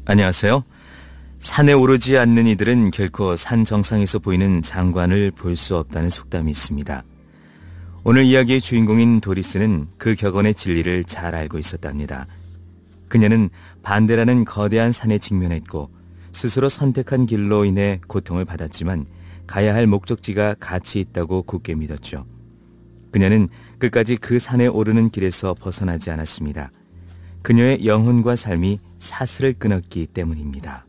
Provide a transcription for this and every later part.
안녕하세요. 산에 오르지 않는 이들은 결코 산 정상에서 보이는 장관을 볼 수 없다는 속담이 있습니다. 오늘 이야기의 주인공인 도리스는 그 격언의 진리를 잘 알고 있었답니다. 그녀는 반대라는 거대한 산에 직면했고 스스로 선택한 길로 인해 고통을 받았지만 가야 할 목적지가 가치 있다고 굳게 믿었죠. 그녀는 끝까지 그 산에 오르는 길에서 벗어나지 않았습니다. 그녀의 영혼과 삶이 사슬을 끊었기 때문입니다.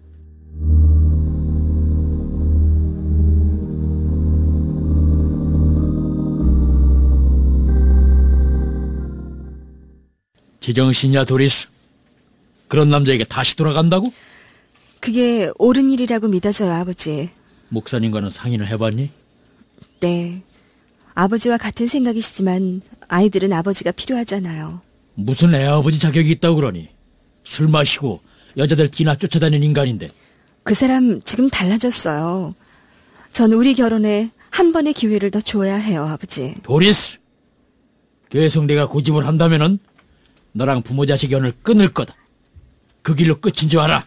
제정신이야, 도리스? 그런 남자에게 다시 돌아간다고? 그게 옳은 일이라고 믿어져요, 아버지. 목사님과는 상의는 해봤니? 네. 아버지와 같은 생각이시지만 아이들은 아버지가 필요하잖아요. 무슨 애아버지 자격이 있다고 그러니? 술 마시고 여자들 뒤나 쫓아다니는 인간인데. 그 사람 지금 달라졌어요. 전 우리 결혼에 한 번의 기회를 더 줘야 해요, 아버지. 도리스! 계속 내가 고집을 한다면은 너랑 부모 자식 연을 끊을 거다. 그 길로 끝인 줄 알아.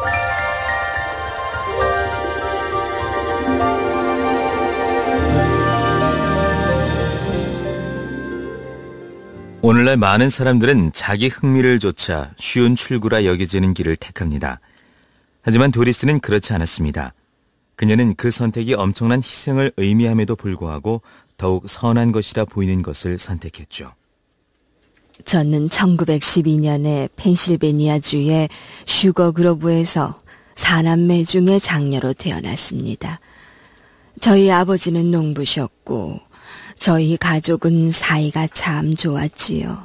오늘날 많은 사람들은 자기 흥미를 좇아 쉬운 출구라 여겨지는 길을 택합니다. 하지만 도리스는 그렇지 않았습니다. 그녀는 그 선택이 엄청난 희생을 의미함에도 불구하고 더욱 선한 것이라 보이는 것을 선택했죠. 저는 1912년에 펜실베니아주의 슈거그로브에서 4남매 중에 장녀로 태어났습니다. 저희 아버지는 농부셨고 저희 가족은 사이가 참 좋았지요.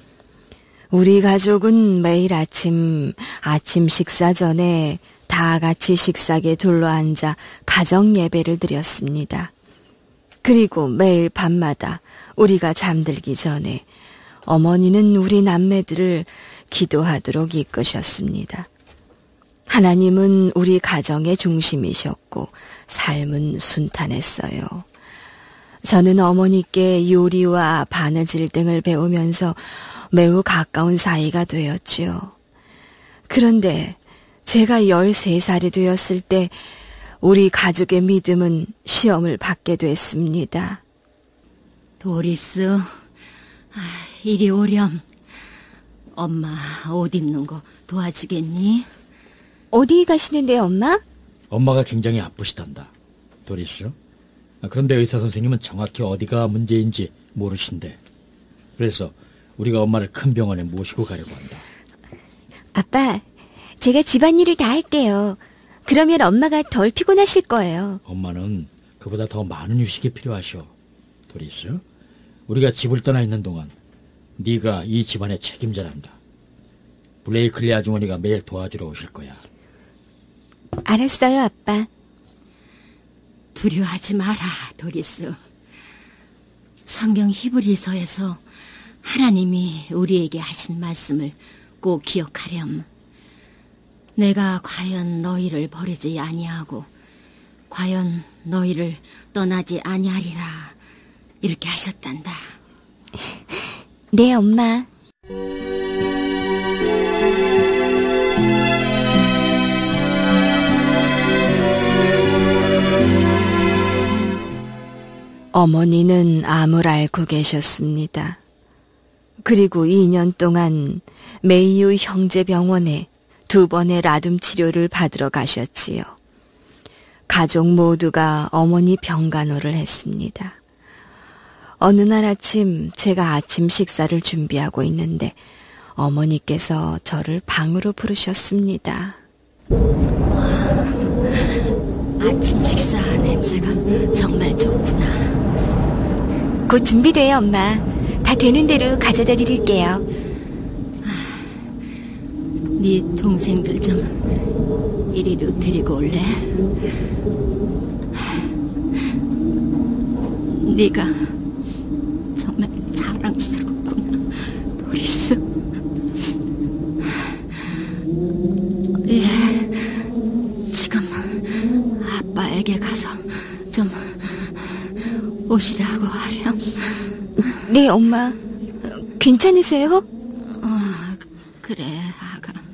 우리 가족은 매일 아침 식사 전에 다 같이 식사기에 둘러앉아 가정 예배를 드렸습니다. 그리고 매일 밤마다 우리가 잠들기 전에 어머니는 우리 남매들을 기도하도록 이끄셨습니다. 하나님은 우리 가정의 중심이셨고 삶은 순탄했어요. 저는 어머니께 요리와 바느질 등을 배우면서 매우 가까운 사이가 되었지요. 그런데 제가 13살이 되었을 때 우리 가족의 믿음은 시험을 받게 됐습니다. 도리스, 이리 오렴. 엄마 옷 입는 거 도와주겠니? 어디 가시는데요, 엄마? 엄마가 굉장히 아프시단다, 도리스. 그런데 의사 선생님은 정확히 어디가 문제인지 모르신대. 그래서 우리가 엄마를 큰 병원에 모시고 가려고 한다. 아빠, 제가 집안일을 다 할게요. 그러면 엄마가 덜 피곤하실 거예요. 엄마는 그보다 더 많은 휴식이 필요하셔, 도리스. 우리가 집을 떠나 있는 동안 네가 이 집안의 책임자란다. 블레이클리 아주머니가 매일 도와주러 오실 거야. 알았어요, 아빠. 두려워하지 마라, 도리스. 성경 히브리서에서 하나님이 우리에게 하신 말씀을 꼭 기억하렴. 내가 과연 너희를 버리지 아니하고 과연 너희를 떠나지 아니하리라, 이렇게 하셨단다. 네, 엄마. 어머니는 암을 앓고 계셨습니다. 그리고 2년 동안 메이유 형제병원에 2번의 라둠 치료를 받으러 가셨지요. 가족 모두가 어머니 병간호를 했습니다. 어느 날 아침 제가 아침 식사를 준비하고 있는데 어머니께서 저를 방으로 부르셨습니다. 아침 식사 냄새가 정말 좋구나. 곧 준비돼요, 엄마. 다 되는 대로 가져다 드릴게요. 네 동생들 좀 이리로 데리고 올래? 네가 정말 자랑스럽구나, 도리스. 예, 지금 아빠에게 가서 좀 오시라고 하렴. 네, 엄마. 괜찮으세요?